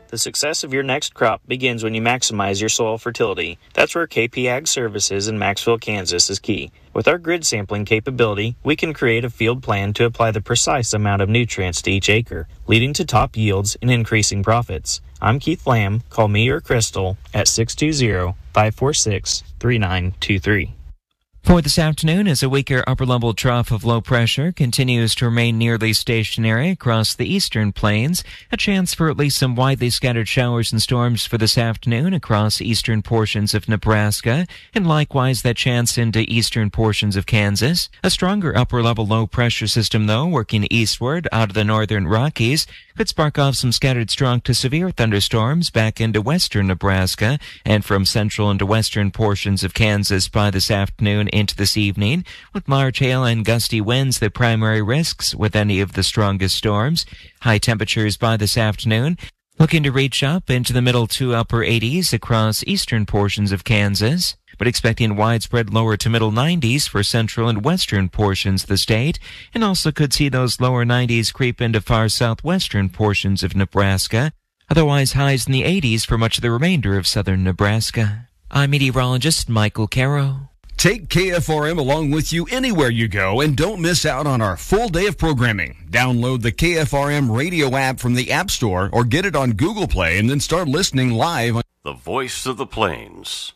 The success of your next crop begins when you maximize your soil fertility. That's where KP Ag Services in Maxville, Kansas is key. With our grid sampling capability, we can create a field plan to apply the precise amount of nutrients to each acre, leading to top yields and increasing profits. I'm Keith Lamb. Call me or Crystal at 620-546-3923. For this afternoon, as a weaker upper-level trough of low pressure continues to remain nearly stationary across the eastern plains, a chance for at least some widely scattered showers and storms for this afternoon across eastern portions of Nebraska, and likewise that chance into eastern portions of Kansas. A stronger upper-level low-pressure system, though, working eastward out of the northern Rockies, could spark off some scattered strong to severe thunderstorms back into western Nebraska and from central into western portions of Kansas by this afternoon into this evening, with large hail and gusty winds the primary risks with any of the strongest storms. High temperatures by this afternoon looking to reach up into the middle to upper 80s across eastern portions of Kansas, but expecting widespread lower to middle 90s for central and western portions of the state, and also could see those lower 90s creep into far southwestern portions of Nebraska. Otherwise, highs in the 80s for much of the remainder of southern Nebraska. I'm meteorologist Michael Caro. Take KFRM along with you anywhere you go and don't miss out on our full day of programming. Download the KFRM radio app from the App Store or get it on Google Play and then start listening live. The Voice of the Plains.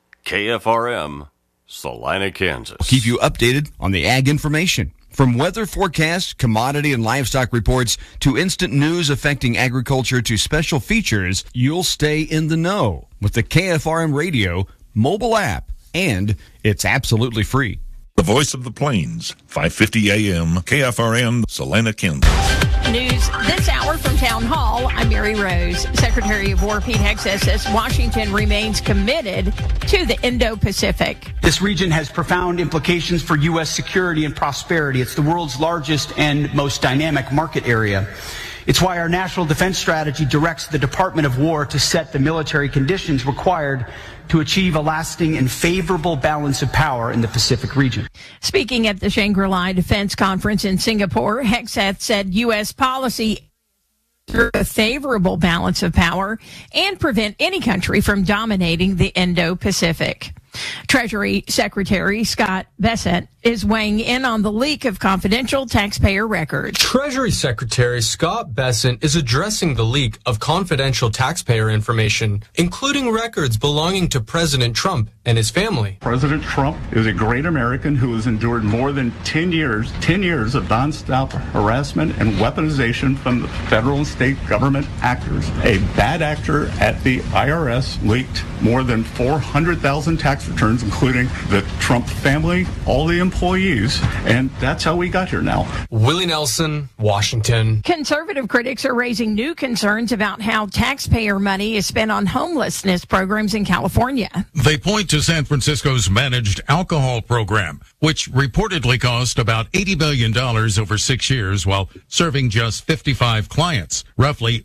KFRM, Salina, Kansas. Keep you updated on the ag information. From weather forecasts, commodity and livestock reports, to instant news affecting agriculture to special features, you'll stay in the know with the KFRM radio mobile app. And it's absolutely free. The Voice of the Plains, 550 AM, KFRM, Salina, Kansas. News this hour from Town Hall. I'm Mary Rose. Secretary of War Pete Hegseth says Washington remains committed to the Indo-Pacific. This region has profound implications for U.S. security and prosperity. It's the world's largest and most dynamic market area. It's why our national defense strategy directs the Department of War to set the military conditions required to achieve a lasting and favorable balance of power in the Pacific region. Speaking at the Shangri-La Defense Conference in Singapore, Hegseth said U.S. policy through a favorable balance of power and prevent any country from dominating the Indo-Pacific. Treasury Secretary Scott Bessent is weighing in on the leak of confidential taxpayer records. Treasury Secretary Scott Bessent is addressing the leak of confidential taxpayer information, including records belonging to President Trump and his family. President Trump is a great American who has endured more than 10 years of nonstop harassment and weaponization from the federal and state government actors. A bad actor at the IRS leaked more than 400,000 tax returns, including the Trump family, all the employees, and that's how we got here now. Willie Nelson, Washington. Conservative critics are raising new concerns about how taxpayer money is spent on homelessness programs in California. They point to San Francisco's managed alcohol program, which reportedly cost about $80 billion over 6 years while serving just 55 clients, roughly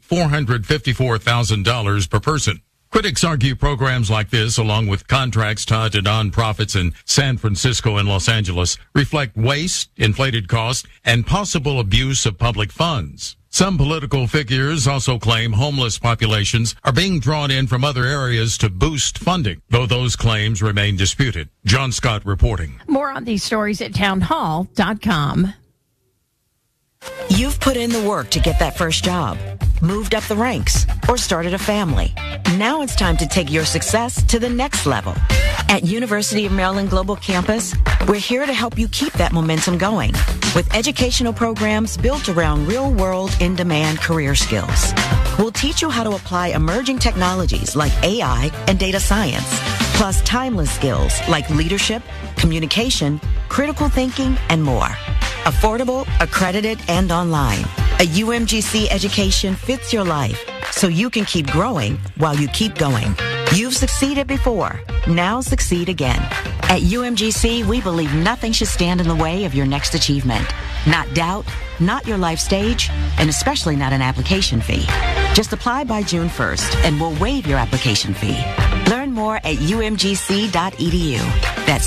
$454,000 per person. Critics argue programs like this, along with contracts tied to nonprofits in San Francisco and Los Angeles, reflect waste, inflated costs, and possible abuse of public funds. Some political figures also claim homeless populations are being drawn in from other areas to boost funding, though those claims remain disputed. John Scott reporting. More on these stories at townhall.com. You've put in the work to get that first job, moved up the ranks, or started a family. Now it's time to take your success to the next level. At University of Maryland Global Campus, we're here to help you keep that momentum going with educational programs built around real-world, in-demand career skills. We'll teach you how to apply emerging technologies like AI and data science, plus timeless skills like leadership, communication, critical thinking, and more. Affordable, accredited, and online. A UMGC education fits your life so you can keep growing while you keep going. You've succeeded before. Now succeed again. At UMGC, we believe nothing should stand in the way of your next achievement. Not doubt, not your life stage, and especially not an application fee. Just apply by June 1st and we'll waive your application fee. Learn more at umgc.edu. That's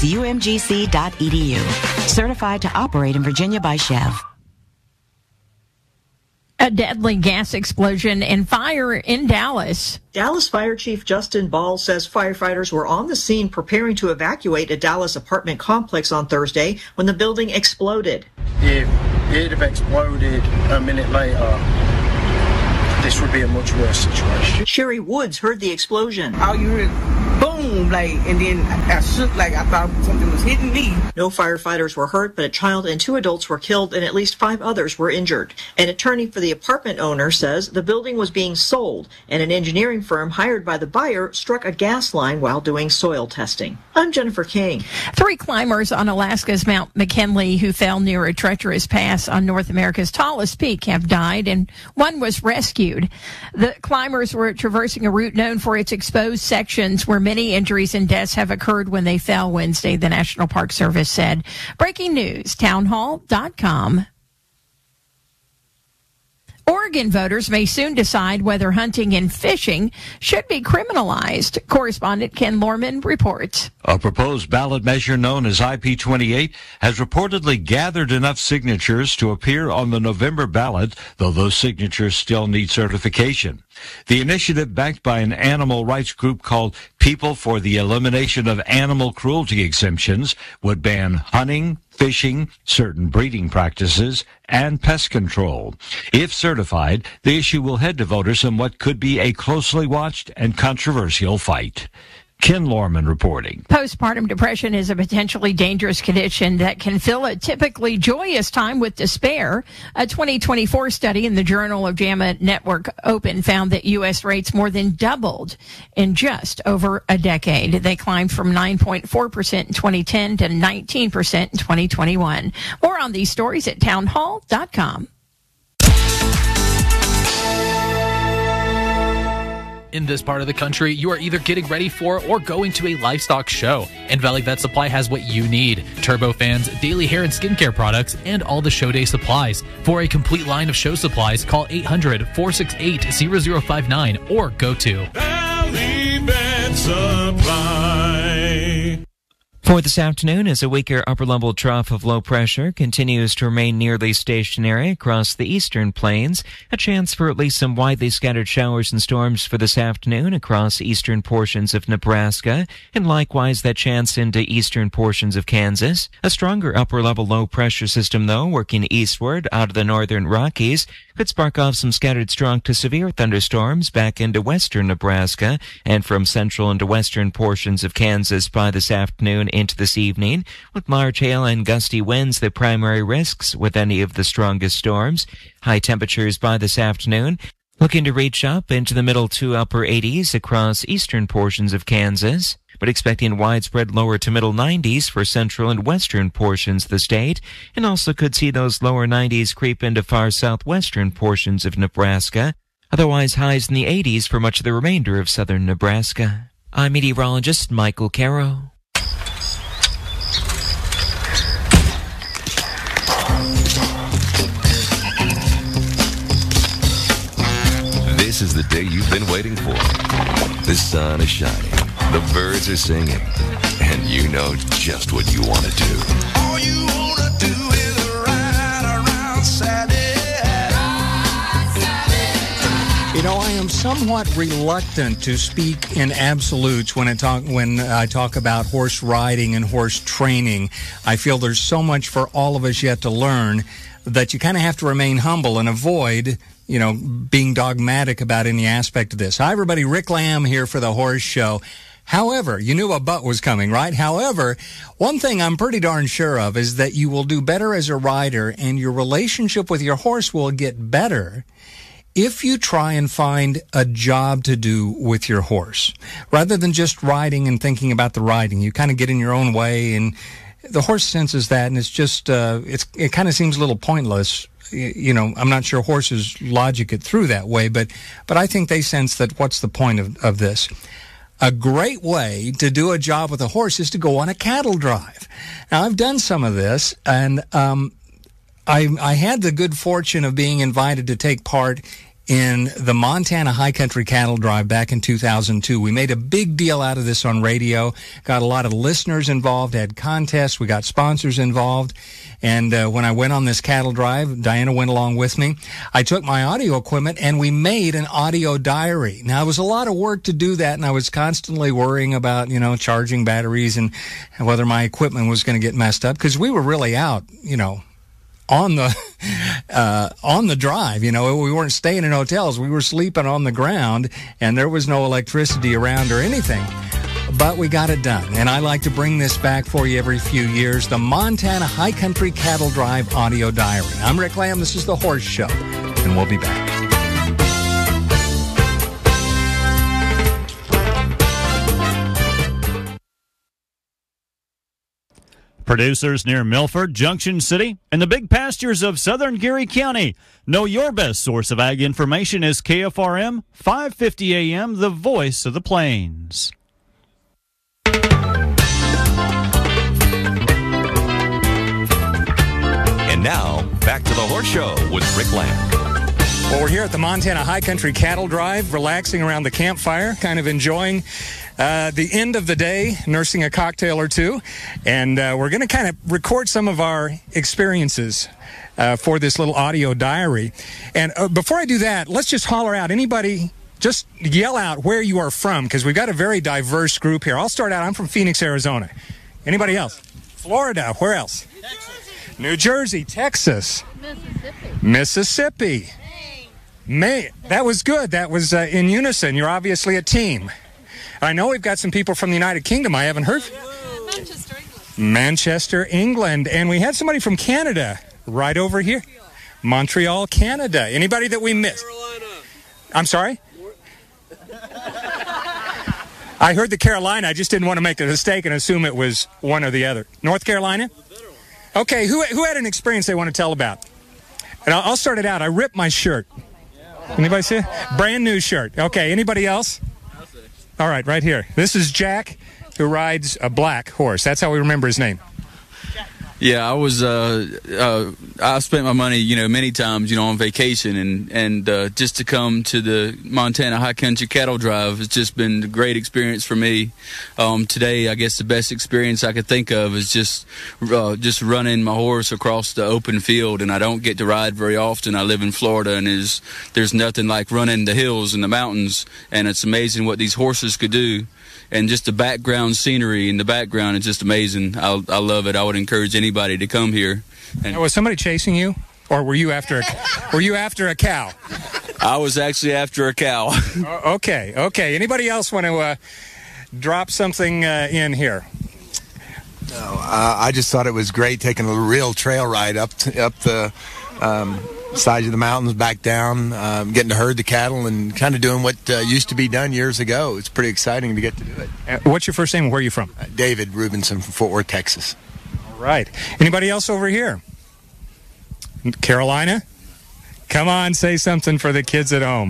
umgc.edu. Certified to operate in Virginia by Chev. A deadly gas explosion and fire in Dallas. Dallas Fire Chief Justin Ball says firefighters were on the scene preparing to evacuate a Dallas apartment complex on Thursday when the building exploded. If it had exploded a minute later, this would be a much worse situation. Sherry Woods heard the explosion. All you heard, boom, and then I shook like I thought something was hitting me. No firefighters were hurt, but a child and 2 adults were killed and at least 5 others were injured. An attorney for the apartment owner says the building was being sold and an engineering firm hired by the buyer struck a gas line while doing soil testing. I'm Jennifer King. 3 climbers on Alaska's Mount McKinley who fell near a treacherous pass on North America's tallest peak have died and 1 was rescued. The climbers were traversing a route known for its exposed sections where many injuries and deaths have occurred when they fell Wednesday, the National Park Service said. Breaking news, townhall.com. Oregon voters may soon decide whether hunting and fishing should be criminalized. Correspondent Ken Lorman reports. A proposed ballot measure known as IP28 has reportedly gathered enough signatures to appear on the November ballot, though those signatures still need certification. The initiative, backed by an animal rights group called People for the Elimination of Animal Cruelty Exemptions, would ban hunting, fishing, certain breeding practices, and pest control. If certified, the issue will head to voters in what could be a closely watched and controversial fight. Ken Lorman reporting. Postpartum depression is a potentially dangerous condition that can fill a typically joyous time with despair. A 2024 study in the Journal of JAMA Network Open found that U.S. rates more than doubled in just over a decade. They climbed from 9.4% in 2010 to 19% in 2021. More on these stories at townhall.com. In this part of the country, you are either getting ready for or going to a livestock show, and Valley Vet Supply has what you need: turbofans, daily hair and skincare products, and all the show day supplies. For a complete line of show supplies, call 800-468-0059 or go to Valley Vet Supply. For this afternoon, as a weaker upper-level trough of low pressure continues to remain nearly stationary across the eastern plains, a chance for at least some widely scattered showers and storms for this afternoon across eastern portions of Nebraska, and likewise that chance into eastern portions of Kansas. A stronger upper-level low pressure system, though, working eastward out of the northern Rockies, could spark off some scattered strong to severe thunderstorms back into western Nebraska and from central into western portions of Kansas by this afternoon into this evening, with large hail and gusty winds the primary risks with any of the strongest storms. High temperatures by this afternoon looking to reach up into the middle to upper 80s across eastern portions of Kansas, but expecting widespread lower to middle 90s for central and western portions of the state, and also could see those lower 90s creep into far southwestern portions of Nebraska. Otherwise, highs in the 80s for much of the remainder of southern Nebraska. I'm meteorologist Michael Caro. This is the day you've been waiting for. The sun is shining, the birds are singing, and you know just what you want to do. All you want to do is ride around Saturday. You know, I am somewhat reluctant to speak in absolutes when I talk about horse riding and horse training. I feel there's so much for all of us yet to learn that you kind of have to remain humble and avoid, being dogmatic about any aspect of this. Hi, everybody. Rick Lamb here for the Horse Show. However, you knew a but was coming, right? However, one thing I'm pretty darn sure of is that you will do better as a rider and your relationship with your horse will get better if you try and find a job to do with your horse. Rather than just riding and thinking about the riding, you kind of get in your own way, and the horse senses that, and it's just, it kind of seems a little pointless. I'm not sure horses logic it through that way, but I think they sense that what's the point of this? A great way to do a job with a horse is to go on a cattle drive. Now, I've done some of this, and I had the good fortune of being invited to take part in the Montana High Country Cattle Drive back in 2002. We made a big deal out of this on radio, got a lot of listeners involved, had contests, we got sponsors involved, And when I went on this cattle drive, Diana went along with me. I took my audio equipment and we made an audio diary. Now, it was a lot of work to do that, and I was constantly worrying about, charging batteries and whether my equipment was going to get messed up, because we were really out, on the drive. We weren't staying in hotels. We were sleeping on the ground, and there was no electricity around or anything. But we got it done, and I like to bring this back for you every few years, the Montana High Country Cattle Drive Audio Diary. I'm Rick Lamb. This is The Horse Show, and we'll be back. Producers near Milford, Junction City, and the big pastures of southern Geary County. Know your best source of ag information is KFRM 550 AM, the voice of the plains. And now, back to the Horse Show with Rick Lamb. Well, we're here at the Montana High Country Cattle Drive, relaxing around the campfire, kind of enjoying the end of the day, nursing a cocktail or two. And we're going to kind of record some of our experiences for this little audio diary. And before I do that, let's just holler out. Anybody, just yell out where you are from, because we've got a very diverse group here. I'll start out. I'm from Phoenix, Arizona. Anybody else? Florida. Where else? Texas. New Jersey, Texas. Mississippi. Maine. That was good. That was in unison. You're obviously a team. I know we've got some people from the United Kingdom. I haven't heard. Manchester, England. And we had somebody from Canada right over here. Montreal, Canada. Anybody that we missed? I'm sorry? I heard the Carolina. I just didn't want to make a mistake and assume it was one or the other. North Carolina? Okay, who had an experience they want to tell about? And I'll start it out. I ripped my shirt. Anybody see it? Brand new shirt. Okay, anybody else? All right here. This is Jack, who rides a black horse. That's how we remember his name. Yeah, I spent my money, many times, on vacation, and just to come to the Montana High Country Cattle Drive has just been a great experience for me. Today, I guess the best experience I could think of is just running my horse across the open field, and I don't get to ride very often. I live in Florida, and there's nothing like running the hills and the mountains, and it's amazing what these horses could do. And just the background scenery in the background is just amazing. I love it. I would encourage anybody to come here. And was somebody chasing you, or were you after a cow? I was actually after a cow. Okay. Anybody else want to drop something in here? No, I just thought it was great taking a real trail ride up the sides of the mountains, back down, getting to herd the cattle and kind of doing what used to be done years ago. It's pretty exciting to get to do it. What's your first name and where are you from? David Rubinson from Fort Worth, Texas. All right. Anybody else over here? Carolina? Come on, say something for the kids at home.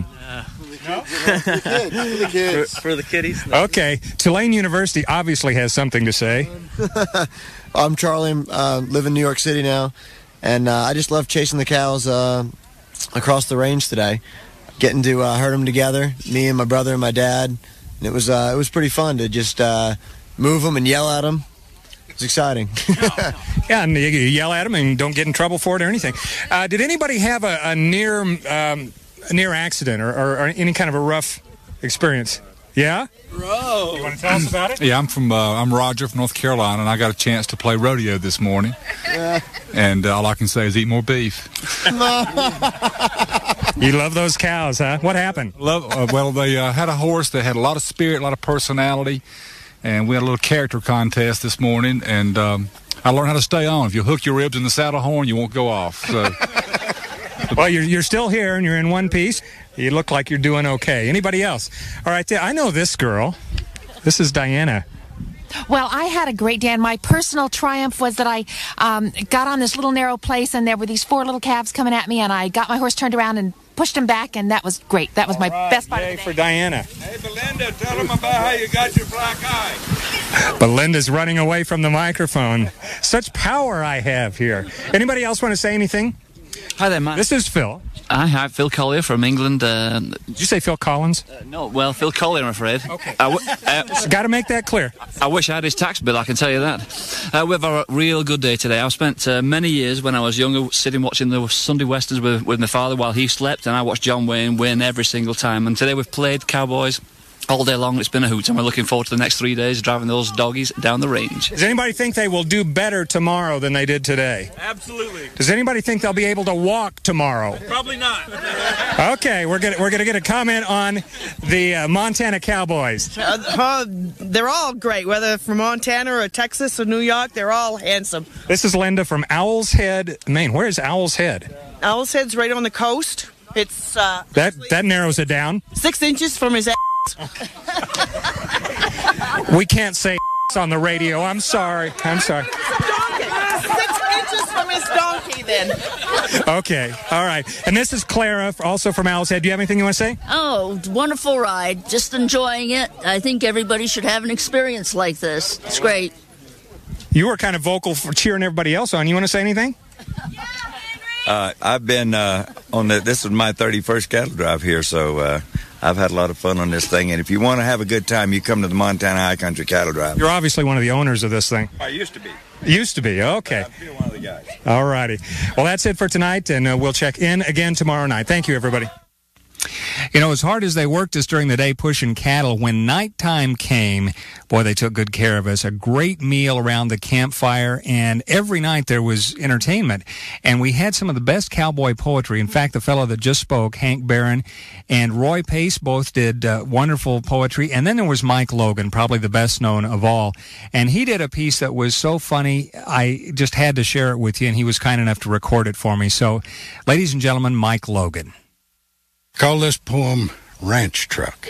For the kiddies. Okay. Tulane University obviously has something to say. I'm Charlie. Live in New York City now. And I just love chasing the cows across the range today. Getting to herd them together, me and my brother and my dad. And it was pretty fun to just move them and yell at them. It's exciting. Yeah, and you yell at them and don't get in trouble for it or anything. Did anybody have a near accident or any kind of a rough experience? Yeah? Bro. You want to tell us about it? Yeah, I'm Roger from North Carolina, and I got a chance to play rodeo this morning. Yeah. And all I can say is eat more beef. You love those cows, huh? What happened? Well, they had a horse that had a lot of spirit, a lot of personality, and we had a little character contest this morning, and I learned how to stay on. If you hook your ribs in the saddle horn, you won't go off. So. Well, you're still here, and you're in one piece. You look like you're doing okay. Anybody else? All right, I know this girl. This is Diana. Well, I had a great day, and my personal triumph was that I got on this little narrow place, and there were these 4 little calves coming at me, and I got my horse turned around and pushed him back, and that was great. That was my best part of the day. For Diana. Hey, Belinda, tell them about how you got your black eye. Belinda's running away from the microphone. Such power I have here. Anybody else want to say anything? Hi there, Matt. This is Phil. Hi, Phil Collier from England. Did you say Phil Collins? No, well, Phil Collier, I'm afraid. Okay. Got to make that clear. I wish I had his tax bill, I can tell you that. We have a real good day today. I've spent many years when I was younger sitting watching the Sunday Westerns with my father while he slept, and I watched John Wayne win every single time. And today we've played Cowboys all day long. It's been a hoot, and we're looking forward to the next 3 days driving those doggies down the range. Does anybody think they will do better tomorrow than they did today? Absolutely. Does anybody think they'll be able to walk tomorrow? Probably not. Okay, we're gonna get a comment on the Montana Cowboys. They're all great, whether from Montana or Texas or New York. They're all handsome. This is Linda from Owl's Head, Maine. Where is Owl's Head? Owl's Head's right on the coast. It's that narrows it down. 6 inches from his ass. We can't say on the radio. I'm sorry. 6 inches from his donkey, then. Okay. All right. And this is Clara, also from Owl's Head. Do you have anything you want to say? Oh, wonderful ride. Just enjoying it. I think everybody should have an experience like this. It's great. You were kind of vocal for cheering everybody else on. You want to say anything? I've been this is my 31st cattle drive here, so I've had a lot of fun on this thing. And if you want to have a good time, you come to the Montana High Country Cattle Drive. You're obviously one of the owners of this thing. I used to be. Used to be, okay. I'm still one of the guys. All righty. Well, that's it for tonight, and we'll check in again tomorrow night. Thank you, everybody. You know, as hard as they worked us during the day pushing cattle, when nighttime came, boy, they took good care of us. A great meal around the campfire, and every night there was entertainment. And we had some of the best cowboy poetry. In fact, the fellow that just spoke, Hank Barron, and Roy Pace both did wonderful poetry. And then there was Mike Logan, probably the best known of all. And he did a piece that was so funny, I just had to share it with you, and he was kind enough to record it for me. So, ladies and gentlemen, Mike Logan. Call this poem Ranch Truck.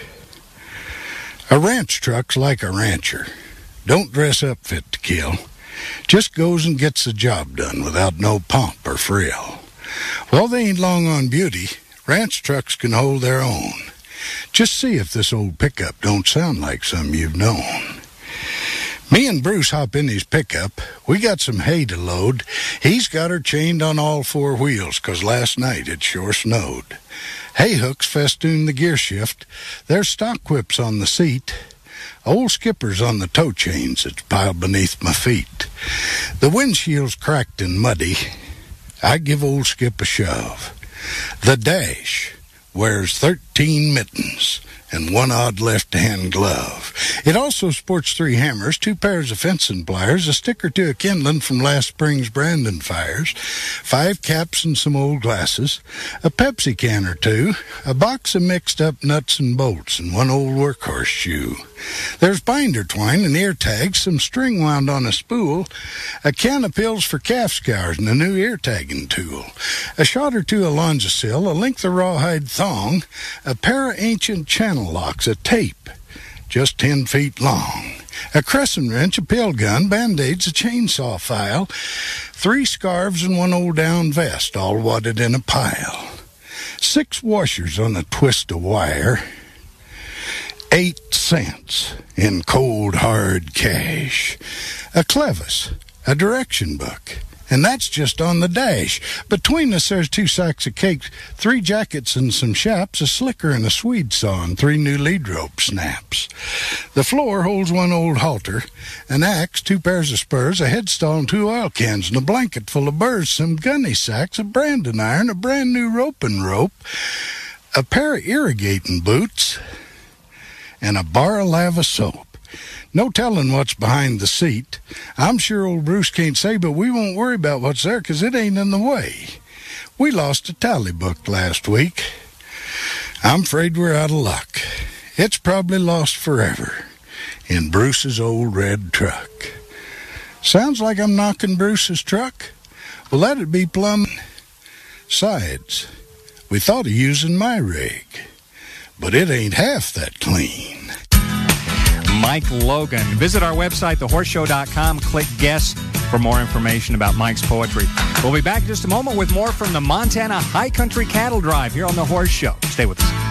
A ranch truck's like a rancher. Don't dress up fit to kill. Just goes and gets the job done without no pomp or frill. While they ain't long on beauty, ranch trucks can hold their own. Just see if this old pickup don't sound like some you've known. Me and Bruce hop in his pickup. We got some hay to load. He's got her chained on all four wheels, 'cause last night it sure snowed. Hay hooks festoon the gear shift. There's stock whips on the seat. Old skippers on the tow chains that's piled beneath my feet. The windshield's cracked and muddy. I give old Skip a shove. The dash wears 13 mittens and one odd left-hand glove. It also sports 3 hammers, 2 pairs of fencing pliers, a stick or 2 of kindling from last spring's branding fires, 5 caps and some old glasses, a Pepsi can or 2, a box of mixed-up nuts and bolts, and 1 old workhorse shoe. There's binder twine and ear tags, some string wound on a spool, a can of pills for calf scours, and a new ear tagging tool, a shot or 2 of Longisil, a length of rawhide thong, a pair of ancient channel locks, a tape just 10 feet long, a crescent wrench, a pill gun, band-aids, a chainsaw file, 3 scarves and 1 old down vest, all wadded in a pile, 6 washers on a twist of wire, 8 cents in cold hard cash, a clevis, a direction book, and that's just on the dash. Between us there's 2 sacks of cakes, 3 jackets and some chaps, a slicker and a swede saw, and 3 new lead rope snaps. The floor holds 1 old halter, an axe, 2 pairs of spurs, a headstall and 2 oil cans, and a blanket full of burrs, some gunny sacks, a branding iron, a brand new roping rope, a pair of irrigating boots, and a bar of lava soap. No telling what's behind the seat. I'm sure old Bruce can't say, but we won't worry about what's there, 'cause it ain't in the way. We lost a tally book last week. I'm afraid we're out of luck. It's probably lost forever in Bruce's old red truck. Sounds like I'm knocking Bruce's truck? Well, that'd be plumb. Sides, we thought of using my rig, but it ain't half that clean. Mike Logan. Visit our website, thehorse.show.com. Click guest for more information about Mike's poetry. We'll be back in just a moment with more from the Montana High Country Cattle Drive here on The Horse Show. Stay with us.